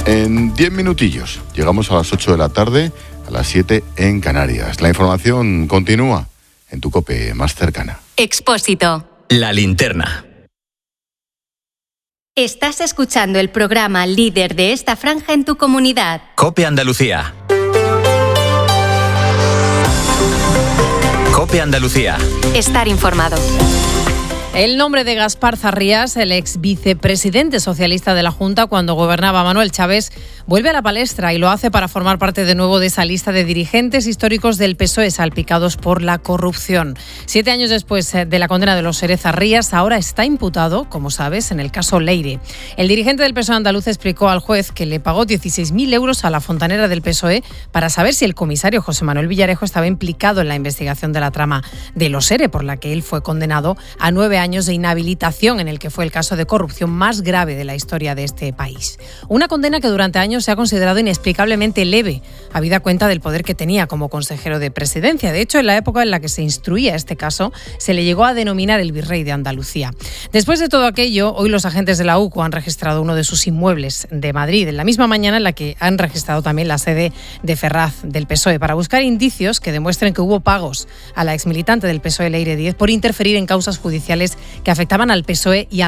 En 10 minutillos llegamos a las 8 de la tarde, a las 7 en Canarias. La información continúa en tu COPE más cercana. Expósito. La linterna. Estás escuchando el programa líder de esta franja en tu comunidad. COPE Andalucía. COPE Andalucía. Estar informado. El nombre de Gaspar Zarrías, el ex vicepresidente socialista de la Junta cuando gobernaba Manuel Chávez, vuelve a la palestra y lo hace para formar parte de nuevo de esa lista de dirigentes históricos del PSOE salpicados por la corrupción. 7 años después de la condena de los ERE, Zarrías ahora está imputado, como sabes, en el caso Leire. El dirigente del PSOE andaluz explicó al juez que le pagó 16.000 euros a la fontanera del PSOE para saber si el comisario José Manuel Villarejo estaba implicado en la investigación de la trama de los ERE, por la que él fue condenado a 9 años de inhabilitación en el que fue el caso de corrupción más grave de la historia de este país. Una condena que durante años se ha considerado inexplicablemente leve, habida cuenta del poder que tenía como consejero de presidencia. De hecho, en la época en la que se instruía este caso, se le llegó a denominar el virrey de Andalucía. Después de todo aquello, hoy los agentes de la UCO han registrado uno de sus inmuebles de Madrid, en la misma mañana en la que han registrado también la sede de Ferraz del PSOE, para buscar indicios que demuestren que hubo pagos a la exmilitante del PSOE Leire Díez por interferir en causas judiciales que afectaban al PSOE y a